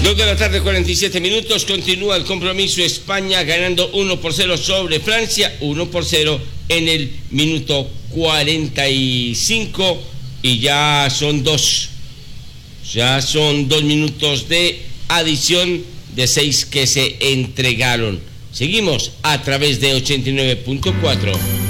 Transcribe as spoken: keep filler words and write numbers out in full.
dos de la tarde, cuarenta y siete minutos. Continúa el compromiso. España ganando uno por cero sobre Francia. uno por cero en el minuto cuarenta y cinco. Y ya son dos. Ya son dos minutos de adición de seis que se entregaron. Seguimos a través de ochenta y nueve punto cuatro.